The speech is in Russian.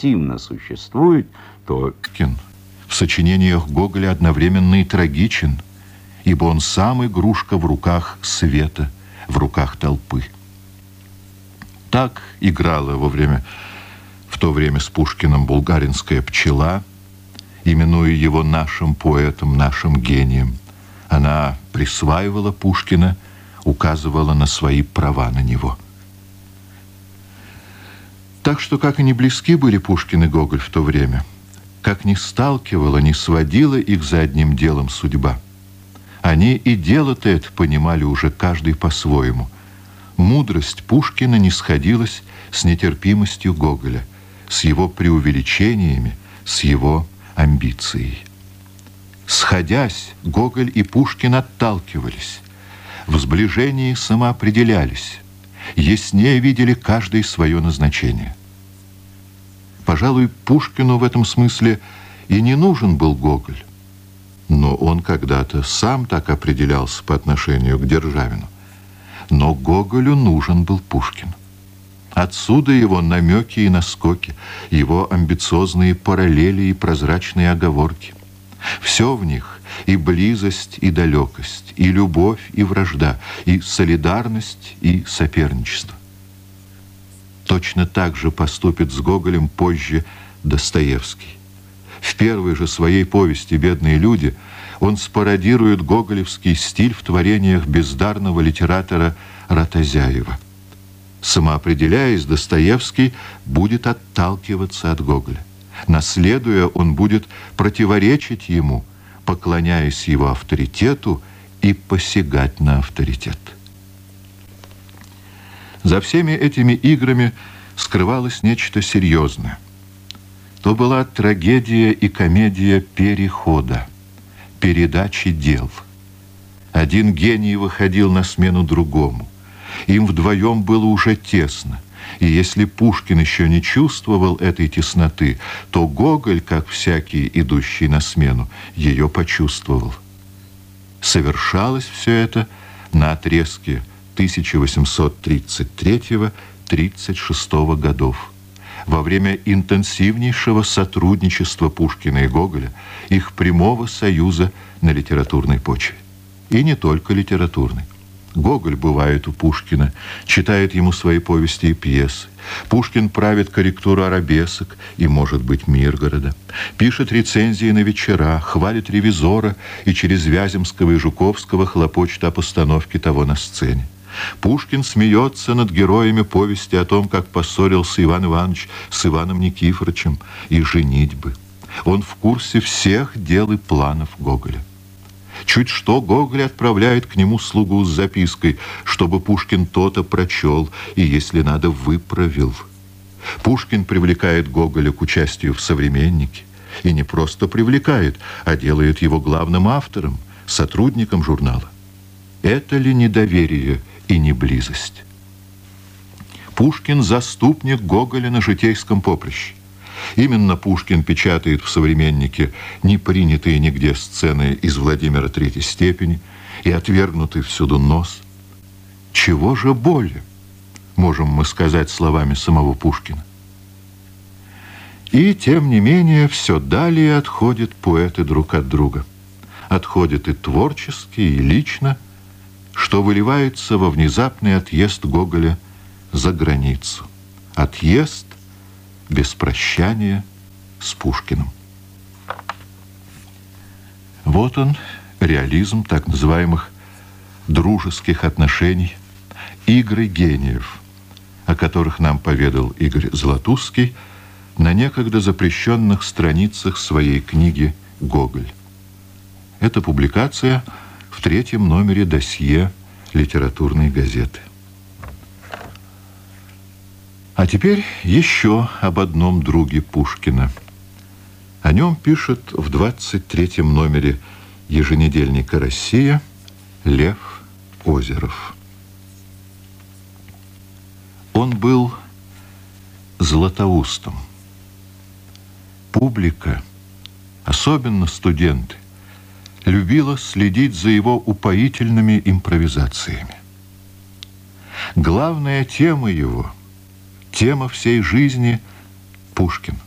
объективно существует, то Пушкин в сочинениях Гоголя одновременно и трагичен, ибо он сам игрушка в руках света, в руках толпы. Так играла в то время с Пушкиным булгаринская пчела, именуя его нашим поэтом, нашим гением. Она присваивала Пушкина, указывала на свои права на него. Так что, как и не близки были Пушкин и Гоголь в то время, как не сталкивала, не сводила их за одним делом судьба, они и дело-то это понимали уже каждый по-своему. Мудрость Пушкина не сходилась с нетерпимостью Гоголя, с его преувеличениями, с его амбицией. Сходясь, Гоголь и Пушкин отталкивались, в сближении самоопределялись, яснее видели каждый свое назначение. Пожалуй, Пушкину в этом смысле и не нужен был Гоголь, но он когда-то сам так определялся по отношению к Державину. Но Гоголю нужен был Пушкин. Отсюда его намеки и наскоки, его амбициозные параллели и прозрачные оговорки. Все в них — и близость, и далекость, и любовь, и вражда, и солидарность, и соперничество. Точно так же поступит с Гоголем позже Достоевский. В первой же своей повести «Бедные люди» он спародирует гоголевский стиль в творениях бездарного литератора Ратозяева. Самоопределяясь, Достоевский будет отталкиваться от Гоголя. Наследуя, он будет противоречить ему, поклоняясь его авторитету и посягать на авторитет. За всеми этими играми скрывалось нечто серьезное. То была трагедия и комедия перехода, передачи дел. Один гений выходил на смену другому. Им вдвоем было уже тесно. И если Пушкин еще не чувствовал этой тесноты, то Гоголь, как всякий, идущий на смену, ее почувствовал. Совершалось все это на отрезке 1833-36 годов, во время интенсивнейшего сотрудничества Пушкина и Гоголя, их прямого союза на литературной почве. И не только литературной. Гоголь бывает у Пушкина, читает ему свои повести и пьесы. Пушкин правит корректуру арабесок и, может быть, Миргорода. Пишет рецензии на вечера, хвалит ревизора и через Вяземского и Жуковского хлопочет о постановке того на сцене. Пушкин смеется над героями повести о том, как поссорился Иван Иванович с Иваном Никифоровичем и женитьбы. Он в курсе всех дел и планов Гоголя. Чуть что, Гоголь отправляет к нему слугу с запиской, чтобы Пушкин то-то прочел и, если надо, выправил. Пушкин привлекает Гоголя к участию в «Современнике». И не просто привлекает, а делает его главным автором, сотрудником журнала. Это ли недоверие и не близость? Пушкин – заступник Гоголя на житейском поприще. Именно Пушкин печатает в «Современнике» непринятые нигде сцены из Владимира Третьей степени и отвергнутый всюду нос. Чего же более, можем мы сказать словами самого Пушкина? И, тем не менее, все далее отходят поэты друг от друга. Отходят и творчески, и лично, что выливается во внезапный отъезд Гоголя за границу. Отъезд без прощания с Пушкиным. Вот он, реализм так называемых дружеских отношений, игры гениев, о которых нам поведал Игорь Златузский на некогда запрещенных страницах своей книги «Гоголь». Это публикация в 3-м номере досье литературной газеты. А теперь еще об одном друге Пушкина. О нем пишет в 23-м номере еженедельника «Россия» Лев Озеров. Он был златоустом. Публика, особенно студенты, любила следить за его упоительными импровизациями. Главная тема его, тема всей жизни — Пушкин.